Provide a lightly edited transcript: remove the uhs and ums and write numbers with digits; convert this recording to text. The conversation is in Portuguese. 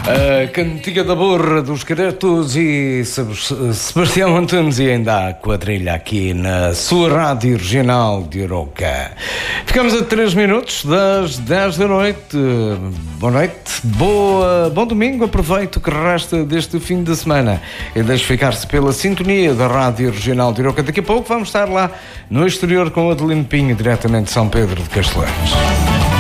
A cantiga da borra dos caretos e Sebastião Antunes e ainda a quadrilha aqui na sua rádio regional de Arouca. Ficamos a 3 minutos das 10 da noite. Boa noite, bom domingo, aproveito o que resta deste fim de semana e deixe ficar-se pela sintonia da rádio regional de Arouca. Daqui a pouco vamos estar lá no exterior com o Adelino Pinho, diretamente de São Pedro de Castelães.